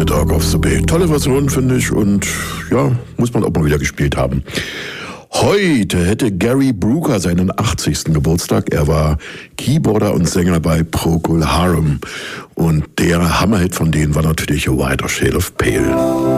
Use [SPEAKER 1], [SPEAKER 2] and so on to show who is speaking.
[SPEAKER 1] Dog of the Bay. Tolle Version, finde ich, und ja, muss man auch mal wieder gespielt haben. Heute hätte Gary Brooker seinen 80. Geburtstag. Er war Keyboarder und Sänger bei Procol Harum. Und der Hammerhit von denen war natürlich A Whiter Shade of Pale.